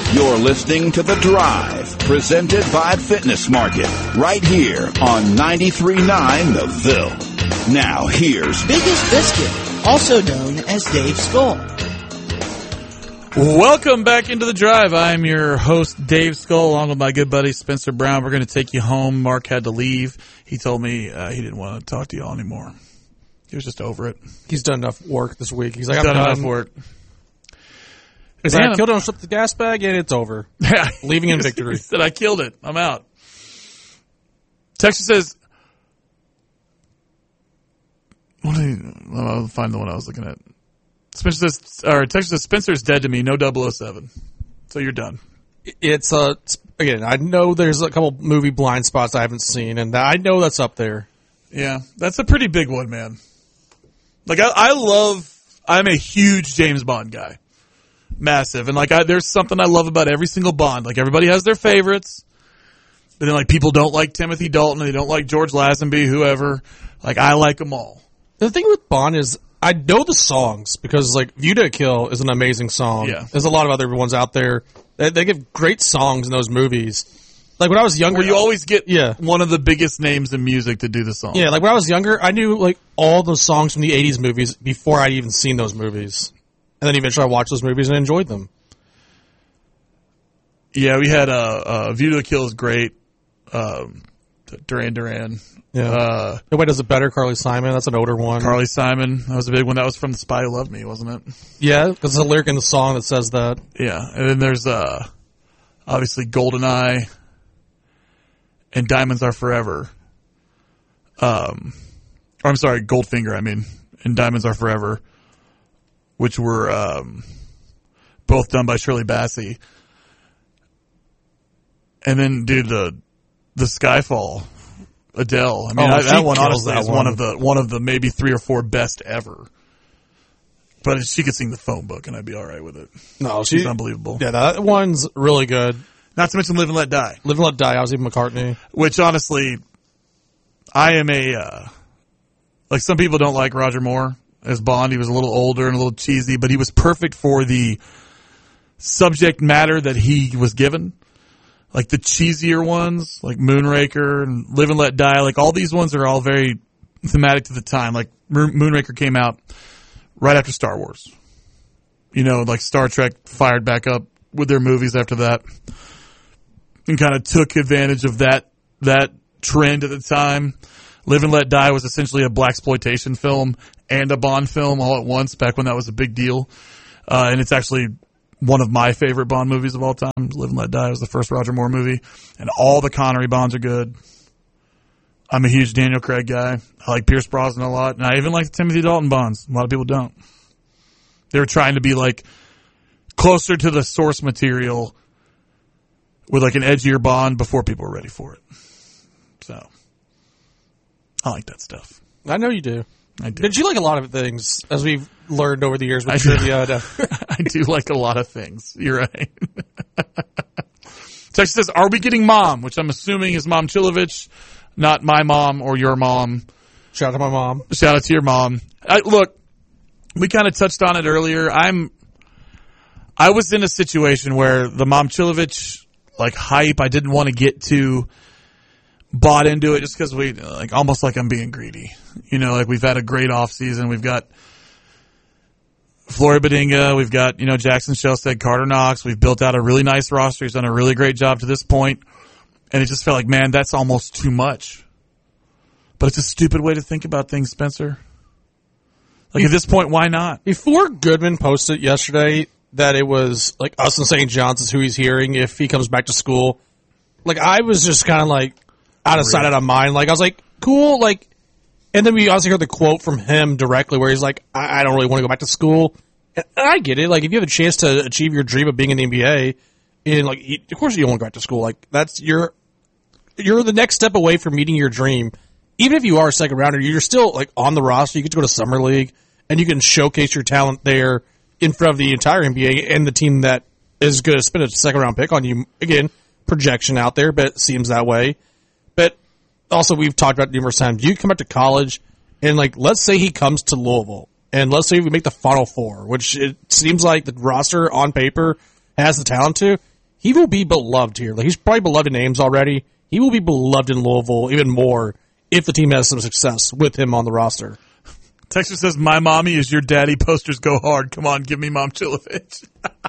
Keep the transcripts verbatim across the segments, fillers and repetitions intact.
You're listening to The Drive, presented by Fitness Market, right here on ninety-three point nine The Ville. Now, here's Biggest Biscuit, also known as Dave Skull. Welcome back into The Drive. I'm your host, Dave Skull, along with my good buddy, Spencer Brown. We're going to take you home. Mark had to leave. He told me uh, he didn't want to talk to y'all anymore. He was just over it. He's done enough work this week. He's like, He's I'm done done enough work. He's like, I killed him, slipped the gas bag, and it's over. Yeah. Leaving in victory. He said, I killed it. I'm out. Texas says, what do you, I'll find the one I was looking at. Spencer says, or Texas says, Spencer's dead to me, no double oh seven. So you're done. It's, uh, again, I know there's a couple movie blind spots I haven't seen, and I know that's up there. Yeah, that's a pretty big one, man. Like, I, I love, I'm a huge James Bond guy. Massive. And like, I, there's something I love about every single Bond. Like, everybody has their favorites. But then, like, people don't like Timothy Dalton, and they don't like George Lazenby, whoever. Like, I like them all. The thing with Bond is, I know the songs, because, like, View to a Kill is an amazing song. Yeah. There's a lot of other ones out there. They, they give great songs in those movies. Like, when I was younger... Where you always get yeah. one of the biggest names in music to do the song. Yeah, like, when I was younger, I knew, like, all the songs from the eighties movies before I'd even seen those movies. And then eventually I watched those movies and enjoyed them. Yeah, we had uh, uh, View to a Kill is great. Um, Duran Duran. Yeah. Uh, Nobody does it better, Carly Simon. That's an older one. Carly Simon. That was a big one. That was from The Spy Who Loved Me, wasn't it? Yeah, because there's a lyric in the song that says that. Yeah. And then there's uh, obviously GoldenEye and Diamonds Are Forever. Um, or I'm sorry, Goldfinger, I mean, and Diamonds Are Forever, which were um, both done by Shirley Bassey. And then, dude, the the Skyfall, Adele. I mean, oh, I, that one kills honestly that is one. one of the one of the maybe three or four best ever. But she could sing the phone book, and I'd be all right with it. No, She's she, unbelievable. Yeah, that one's really good. Not to mention Live and Let Die. Live and Let Die, Ozzy McCartney. Which, honestly, I am a... Uh, like, some people don't like Roger Moore as Bond. He was a little older and a little cheesy, but he was perfect for the subject matter that he was given. Like, the cheesier ones, like Moonraker and Live and Let Die, like, all these ones are all very thematic to the time. Like, Moonraker came out right after Star Wars. You know, like, Star Trek fired back up with their movies after that and kind of took advantage of that that trend at the time. Live and Let Die was essentially a blaxploitation film and a Bond film all at once, back when that was a big deal. Uh, and it's actually one of my favorite Bond movies of all time. Live and Let Die was the first Roger Moore movie. And all the Connery Bonds are good. I'm a huge Daniel Craig guy. I like Pierce Brosnan a lot. And I even like the Timothy Dalton Bonds. A lot of people don't. They were trying to be like closer to the source material with like an edgier Bond before people were ready for it. So, I like that stuff. I know you do. I do. Did you like a lot of things, as we've learned over the years with I trivia? do. I do like a lot of things. You're right. Texas says, are we getting Mom? Which I'm assuming is Mom Chilovich, not my mom or your mom. Shout out to my mom. Shout out to your mom. I, look, we kind of touched on it earlier. I'm, I was in a situation where the Mom Chilovich, like, hype, I didn't want to get too bought into it just because we, like, almost like I'm being greedy. You know, like, we've had a great off season. We've got Flory Badinga. We've got, you know, Jackson Shelstead, Carter Knox. We've built out a really nice roster. He's done a really great job to this point. And it just felt like, man, that's almost too much. But it's a stupid way to think about things, Spencer. Like, at this point, why not? Before Goodman posted yesterday that it was, like, Austin Saint John's is who he's hearing if he comes back to school, like, I was just kind of, like, out of sight, out of mind. Like, I was like, cool, like, and then we also heard the quote from him directly where he's like, I, I don't really want to go back to school. And I get it. Like, if you have a chance to achieve your dream of being in the N B A, and, like, of course you don't want to go back to school. Like, that's, you're, you're the next step away from meeting your dream. Even if you are a second rounder, you're still, like, on the roster. You get to go to Summer League, and you can showcase your talent there in front of the entire N B A and the team that is going to spend a second round pick on you. Again, projection out there, but it seems that way. But also, we've talked about it numerous times. You come back to college, and, like, let's say he comes to Louisville, and let's say we make the Final Four, which it seems like the roster on paper has the talent to. he will be beloved here. Like he's probably beloved in Ames already. He will be beloved in Louisville even more if the team has some success with him on the roster. Texter says, "My mommy is your daddy. Posters go hard. Come on, give me Mom Chilovich."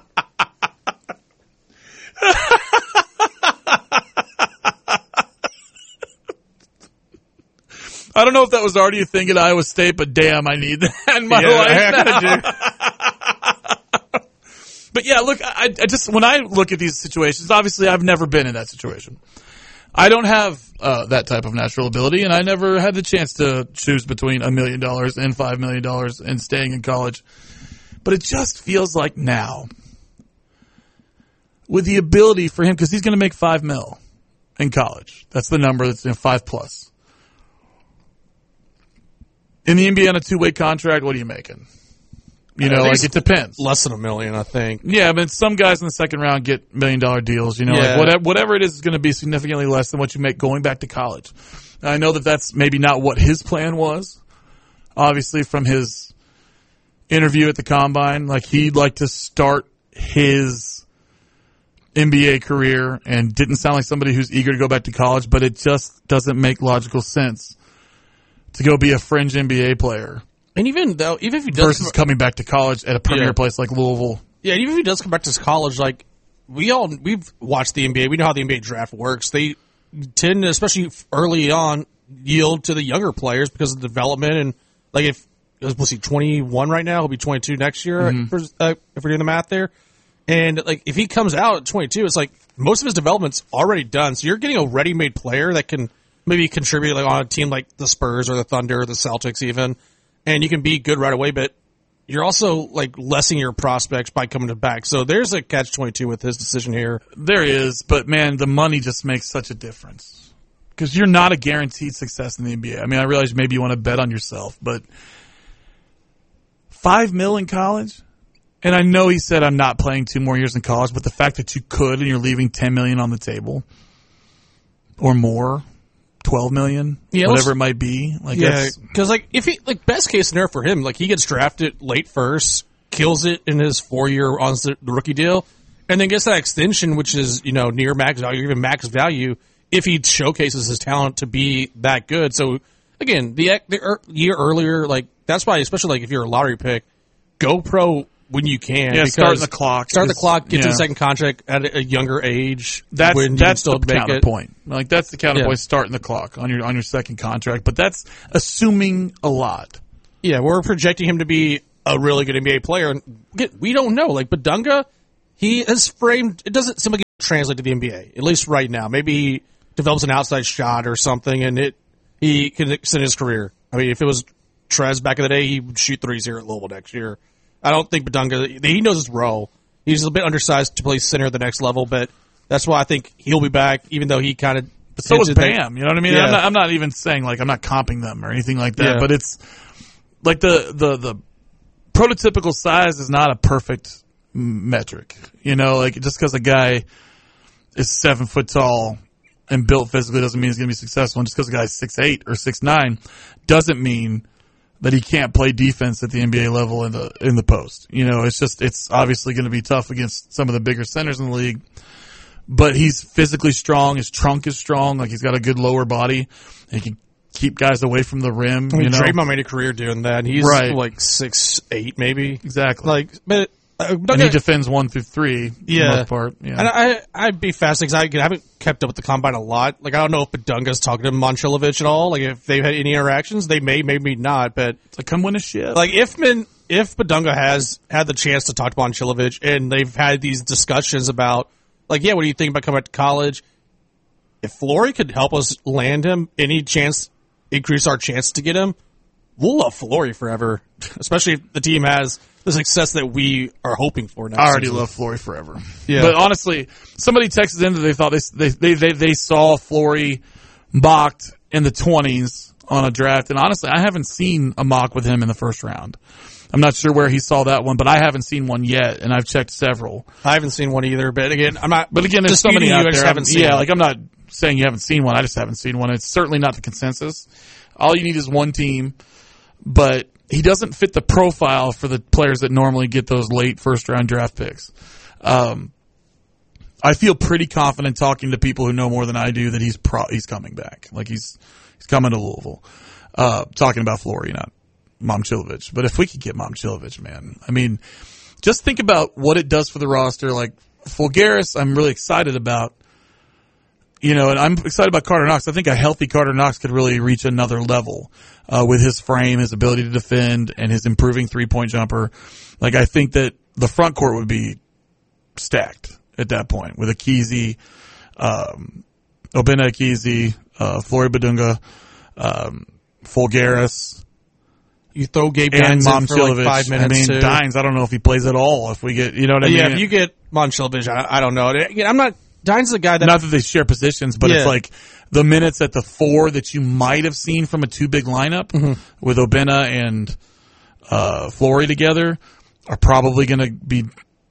I don't know if that was already a thing at Iowa State, but damn, I need that in my yeah, life now. But yeah, look, I, I just when I look at these situations, obviously I've never been in that situation. I don't have uh, that type of natural ability, and I never had the chance to choose between a million dollars and five million dollars and staying in college. But it just feels like now, with the ability for him, because he's going to make five mil in college. That's the number that's in five plus. In the N B A on a two-way contract, what are you making? You know, like it depends. Less than a million, I think. Yeah, but some guys in the second round get million-dollar deals. You know, Yeah. like whatever, whatever it is is going to be significantly less than what you make going back to college. And I know that that's maybe not what his plan was. Obviously, from his interview at the Combine, like he'd like to start his N B A career and didn't sound like somebody who's eager to go back to college, but it just doesn't make logical sense to go be a fringe N B A player. And even though, even if he does versus coming back to college at a premier Yeah. place like Louisville. Yeah, even if he does come back to college, like we all we've watched the N B A, we know how the N B A draft works. They tend, to, especially early on, yield to the younger players because of development and like if was he twenty-one right now, he'll be twenty-two next year Mm-hmm. for, uh, if we're doing the math there. And like if he comes out at twenty-two, it's like most of his development's already done. So you're getting a ready-made player that can maybe contribute like on a team like the Spurs or the Thunder or the Celtics even. And you can be good right away, but you're also like lessening your prospects by coming back. So there's a catch twenty-two with his decision here. There is, but man, the money just makes such a difference. Because you're not a guaranteed success in the N B A. I mean, I realize maybe you want to bet on yourself, but five mil in college? And I know he said I'm not playing two more years in college, but the fact that you could and you're leaving ten million on the table or more, twelve million, Yeah, whatever let's- it might be. Like Yeah, that's, because like if he like best case scenario for him, like he gets drafted late first, kills it in his four year on the rookie deal, and then gets that extension, which is you know near max value, even max value, if he showcases his talent to be that good. So again, the the er, year earlier, like that's why, especially like if you're a lottery pick, go pro when you can. Yeah, because starting the clock Start the is- clock. Get to yeah. the second contract at a, a younger age. That's when you that's can still the make it. counterpoint. Like that's the counterpoint. Yeah. Starting the clock on your on your second contract, but that's assuming a lot. Yeah, we're projecting him to be a really good N B A player. And get- we don't know. Like, Badunga, he has framed, it doesn't seem like it translate to the N B A, at least right now. Maybe he develops an outside shot or something, and it he can extend his career. I mean, if it was Trez back in the day, he would shoot threes here at Louisville next year. I don't think Badunga, he knows his role. He's a bit undersized to play center at the next level, but that's why I think he'll be back, even though he kind of. But so was Bam. You know what I mean? Yeah. I'm, not, I'm not even saying like I'm not comping them or anything like that. Yeah. But it's like the the the prototypical size is not a perfect m- metric. You know, like just because a guy is seven foot tall and built physically doesn't mean he's going to be successful. And just because a guy's six eight or six nine doesn't mean that he can't play defense at the N B A level in the in the post. You know, it's just it's obviously going to be tough against some of the bigger centers in the league. But he's physically strong. His trunk is strong. Like he's got a good lower body. He can keep guys away from the rim. I mean, you know, Draymond made a career doing that. He's Right. like six eight, maybe. exactly. Like, but uh, and he defends one through three. For Yeah. the most part. Yeah. And I, I'd be fascinated because I haven't kept up with the combine a lot. Like, I don't know if Badunga's talking to Momcilovic at all. Like, if they've had any interactions, they may, maybe not. But It's like come win a ship. like, if Min, if Badunga has had the chance to talk to Momcilovic and they've had these discussions about, like, yeah, what do you think about coming back to college? If Flory could help us land him, any chance, increase our chance to get him, we'll love Flory forever. Especially if the team has the success that we are hoping for next I already season. love Flory forever. Yeah. But honestly, somebody texted in that they thought they they they, they saw Flory mocked in the twenties on a draft, and honestly, I haven't seen a mock with him in the first round. I'm not sure where he saw that one, but I haven't seen one yet, and I've checked several. I haven't seen one either, but again, I'm not. But again, there's so disputing many you, out I just there. haven't I'm- seen yeah, one. like I'm not saying you haven't seen one. I just haven't seen one. It's certainly not the consensus. All you need is one team, but he doesn't fit the profile for the players that normally get those late first round draft picks. Um, I feel pretty confident talking to people who know more than I do that he's pro- he's coming back. Like he's he's coming to Louisville. Uh, talking about Flory, not Momcilovic. But if we could get Momcilovic, man, I mean, just think about what it does for the roster. Like Fulgaris, I'm really excited about. You know, and I'm excited about Carter Knox. I think a healthy Carter Knox could really reach another level uh, with his frame, his ability to defend, and his improving three-point jumper. Like, I think that the front court would be stacked at that point with Akizi, um, Obinna Akizi, uh, Flory Badunga, um, Fulgaris. You throw Gabe and Dines in for like five minutes. I mean, too. Dines, I don't know if he plays at all. If we get, you know what I yeah, mean? if you get Momcilovic, I, I don't know. Again, I'm not. Dines is a guy that. Not that they share positions, but Yeah. it's like the minutes at the four that you might have seen from a two big lineup Mm-hmm. with Obinna and uh, Flory together are probably going to be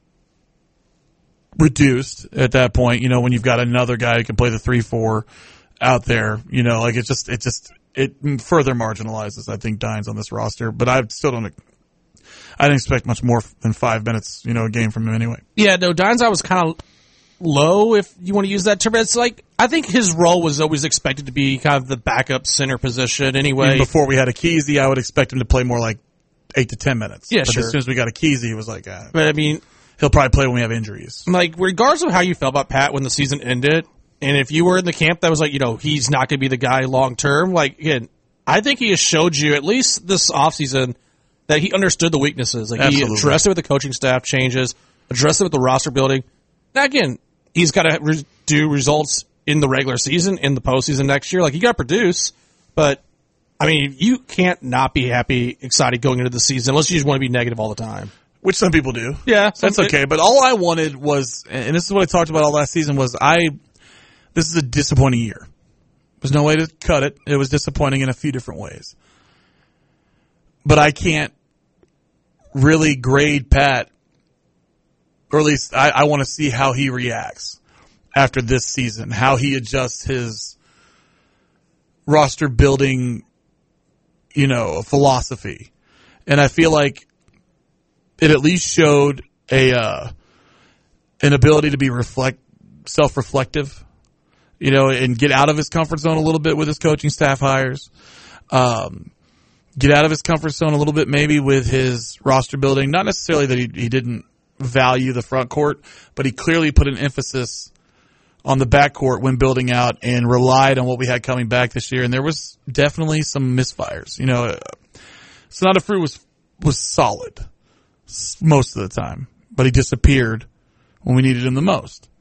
reduced at that point. You know, when you've got another guy who can play the three four out there, you know, like it just it just it further marginalizes, I think, Dines on this roster. But I still don't. I didn't expect much more than five minutes, you know, a game from him anyway. Yeah, no, Dines I was kind of low, if you want to use that term. It's like, I think his role was always expected to be kind of the backup center position anyway. Even before we had Akizi, I would expect him to play more like eight to ten minutes. Yeah, but sure. as soon as we got Akizi, it was like, uh, But I mean, he'll probably play when we have injuries. like, regardless of how you felt about Pat when the season ended, and if you were in the camp that was like, you know, he's not going to be the guy long term, like, again, I think he has showed you, at least this offseason, that he understood the weaknesses. Like, Absolutely. he addressed it with the coaching staff changes, addressed it with the roster building. Now, again, he's got to re- do results in the regular season, in the postseason next year. Like, you got to produce, but I mean, you can't not be happy, excited going into the season unless you just want to be negative all the time. Which some people do. Yeah, some- That's okay. But all I wanted was, and this is what I talked about all last season, was I, this is a disappointing year. There's no way to cut it. It was disappointing in a few different ways. But I can't really grade Pat, or at least I, I want to see how he reacts after this season, how he adjusts his roster building, you know, philosophy. And I feel like it at least showed a uh, an ability to be reflect self-reflective, you know, and get out of his comfort zone a little bit with his coaching staff hires. Um, get out of his comfort zone a little bit maybe with his roster building. Not necessarily that he, he didn't value the front court, but he clearly put an emphasis on the backcourt when building out and relied on what we had coming back this year. And there was definitely some misfires. You know, Sonata Fruit was was solid most of the time, but he disappeared when we needed him the most.